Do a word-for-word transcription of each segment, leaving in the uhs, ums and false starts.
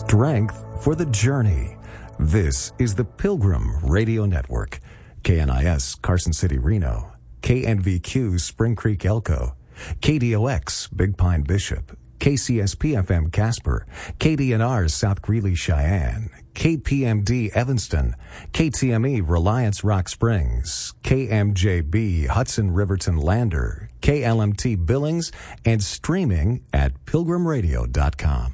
strength for the journey. This is the Pilgrim Radio Network. K N I S Carson City, Reno. K N V Q Spring Creek, Elko. K D O X Big Pine, Bishop. K C S P F M Casper. K D N R South Greeley, Cheyenne. K P M D Evanston. K T M E Reliance Rock Springs. K M J B Hudson Riverton Lander. K L M T Billings, and streaming at pilgrim radio dot com.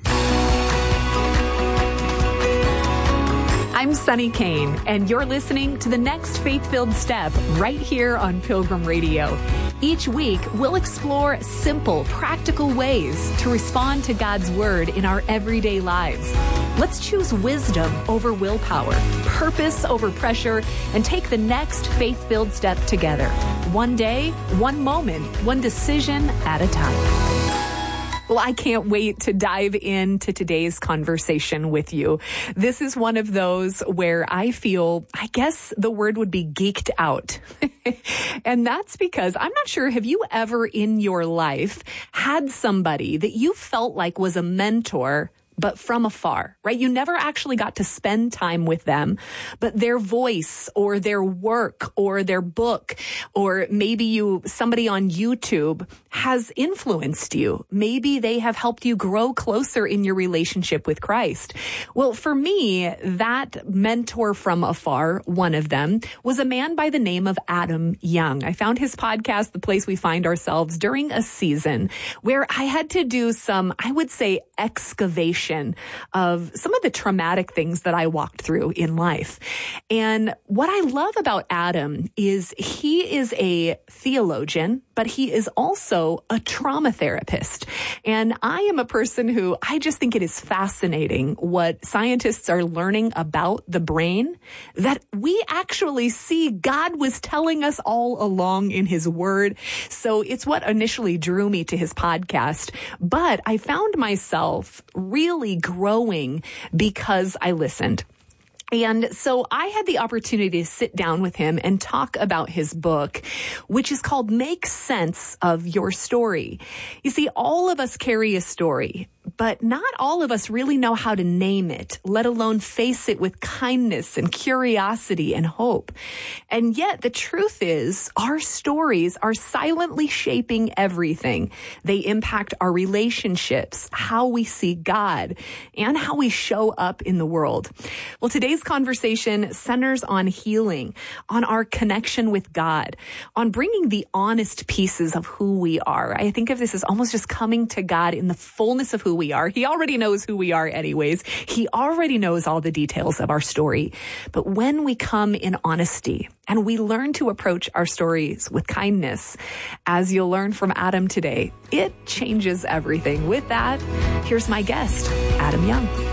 I'm Sunny Kane, and you're listening to the next Faith-Filled Step right here on Pilgrim Radio. Each week, we'll explore simple, practical ways to respond to God's Word in our everyday lives. Let's choose wisdom over willpower, purpose over pressure, and take the next faith-filled step together. One day, one moment, one decision at a time. Well, I can't wait to dive into today's conversation with you. This is one of those where I feel, I guess the word would be geeked out. And that's because I'm not sure, have you ever in your life had somebody that you felt like was a mentor, but from afar, right? You never actually got to spend time with them, but their voice or their work or their book, or maybe you, somebody on YouTube has influenced you. Maybe they have helped you grow closer in your relationship with Christ. Well, for me, that mentor from afar, one of them, was a man by the name of Adam Young. I found his podcast, The Place We Find Ourselves, during a season where I had to do some, I would say, excavation of some of the traumatic things that I walked through in life. And what I love about Adam is he is a theologian, but he is also a trauma therapist. And I am a person who, I just think it is fascinating what scientists are learning about the brain, that we actually see God was telling us all along in his word. So it's what initially drew me to his podcast. But I found myself really growing because I listened. And so I had the opportunity to sit down with him and talk about his book, which is called Make Sense of Your Story. You see, all of us carry a story, but not all of us really know how to name it, let alone face it with kindness and curiosity and hope. And yet the truth is, our stories are silently shaping everything. They impact our relationships, how we see God, and how we show up in the world. Well, today's conversation centers on healing, on our connection with God, on bringing the honest pieces of who we are. I think of this as almost just coming to God in the fullness of who we are. He already knows who we are anyways. He already knows all the details of our story. But when we come in honesty and we learn to approach our stories with kindness, as you'll learn from Adam today, it changes everything. With that, here's my guest, Adam Young.